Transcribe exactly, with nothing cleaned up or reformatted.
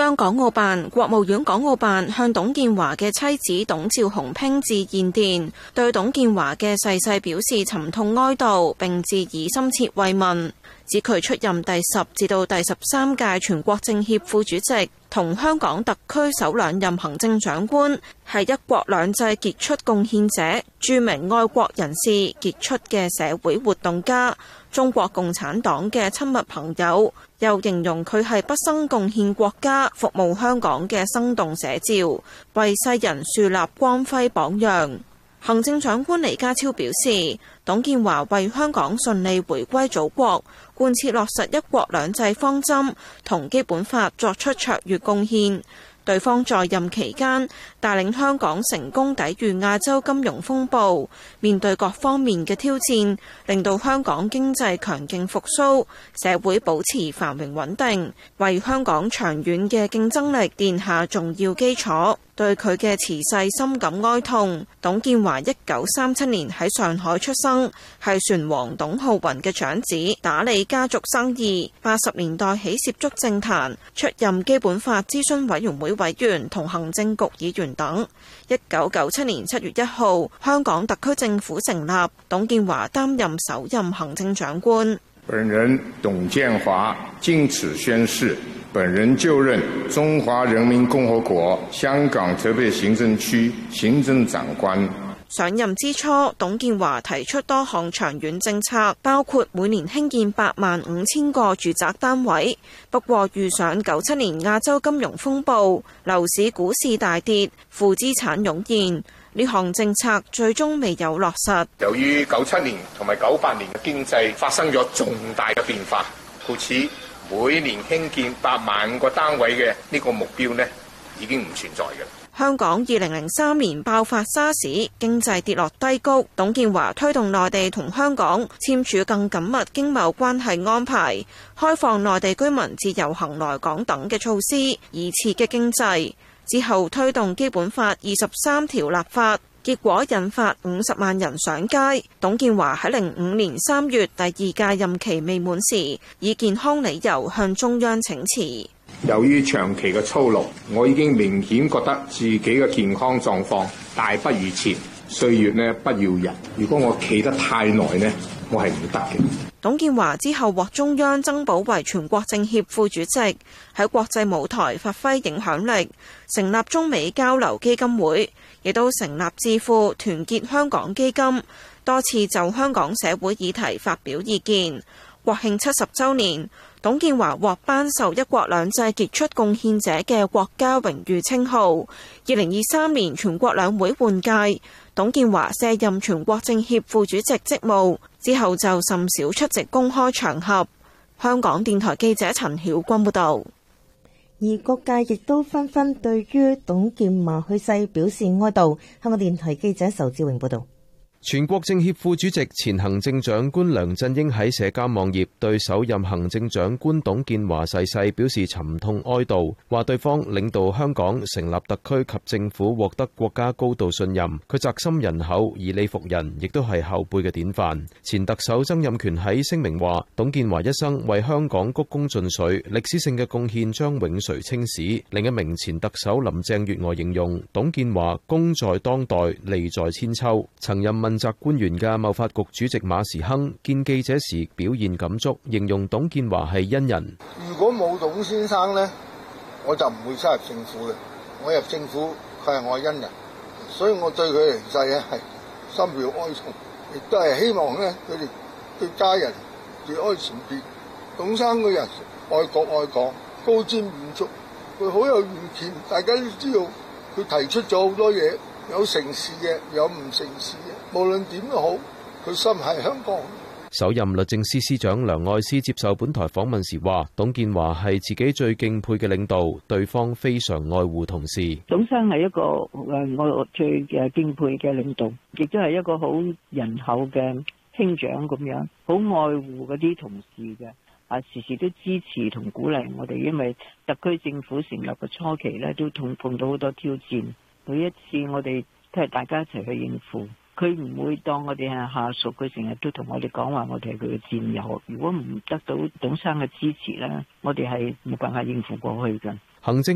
向港澳辦、國務院港澳辦向董建華嘅妻子董兆鴻拼致唁電，對董建華嘅逝世表示沉痛哀悼，並致以深切慰問。指佢出任第十至到第十三屆全國政協副主席，同香港特區首兩任行政長官，係一國兩制傑出貢獻者、著名愛國人士、傑出嘅社會活動家、中國共產黨嘅親密朋友，又形容佢係畢生貢獻國家、服務香港嘅生動寫照，為世人樹立光輝榜樣。行政長官李家超表示，董建華為香港順利回歸祖國、貫徹落實一國兩制方針同基本法作出卓越貢獻。對方在任期間帶領香港成功抵禦亞洲金融風暴，面對各方面嘅挑戰，令到香港經濟強勁復甦，社會保持繁榮穩定，為香港長遠嘅競爭力奠下重要基礎。對佢嘅辭世深感哀痛。董建華一九三七年喺上海出生，係船王董浩雲嘅長子，打理家族生意。八十年代起涉足政壇，出任基本法諮詢委員會委員同行政局議員等。一九九七年七月一號，香港特區政府成立，董建華擔任首任行政長官。 本人董建華謹此宣誓，本人就任中華人民共和國香港特別行政區行政長官。 上任之初，董建華提出多項長遠政策，包括每年興建八萬五千個住宅單位。不過遇上九七年亞洲金融風暴，樓市股市大跌，負資產湧現，呢項政策最終未有落實。 由於九七年同埋九八年嘅經濟發生咗重大嘅變化，故此每年興建八萬個單位嘅呢個目標呢，已經唔存在嘅。 香港二零零三年爆發沙士，經濟跌落低谷。董建華推動內地同香港簽署更緊密經貿關係安排，開放內地居民自由行來港等嘅措施，以刺激經濟。之後推動基本法二十三條立法，結果引發五十萬人上街。董建華喺零五年三月第二屆任期未滿時，以健康理由向中央請辭。 由於長期嘅操勞，我已經明顯覺得自己嘅健康狀況大不如前。歲月呢不要人，如果我企得太耐呢，我係唔得嘅。 董建華之後獲中央增補為全國政協副主席，喺國際舞台發揮影響力，成立中美交流基金會，亦都成立智庫團結香港基金，多次就香港社會議題發表意見。國慶七十週年，董建華獲頒授一國兩制傑出貢獻者嘅國家榮譽稱號。二零二三年全國兩會換屆，董建華卸任全國政協副主席職務之後，就甚少出席公開場合。香港電台記者陳曉君報道。 而各界亦都紛紛對於董建華去世表示哀悼。香港電台記者仇志榮報道。 全國政協副主席、前行政長官梁振英喺社交網頁對首任行政長官董建華逝世表示沉痛哀悼，話對方領導香港成立特區及政府獲得國家高度信任，佢責心人厚、以理服人，亦都係後輩嘅典範。前特首曾蔭權喺聲明話，董建華一生為香港鞠躬盡瘁，歷史性嘅貢獻將永垂青史。另一名前特首林鄭月娥形容董建華功在當代，利在千秋。曾任問責官員嘅貿發局主席馬時亨見記者時表現感觸，形容董建華係恩人。 如果冇董先生呢，我就唔會加入政府嘅。我入政府，佢係我恩人，所以我對佢離世咧係深表哀痛，亦都係希望咧佢哋對家人節哀善別。董生個人愛國愛港，高瞻遠矚，佢好有遠見。大家都知道佢提出咗好多嘢。有成事嘅，有唔成事嘅，無論點都好，佢心係香港。 首任律政司司長梁愛詩接受本台訪問時話，董建華係自己最敬佩嘅領導，對方非常愛護同事。 董生係一個誒我最誒敬佩嘅領導，亦都係一個好仁厚嘅兄長咁樣，好愛護嗰啲同事嘅，啊時時都支持同鼓勵我哋，因為特區政府成立嘅初期咧，都同碰到好多挑戰。每一次我哋都係大家一齊去應付，佢唔會當我哋係下屬，佢成日都同我哋講話，我哋係佢嘅戰友。如果唔得到董生嘅支持咧，我哋係冇辦法應付過去嘅。 行政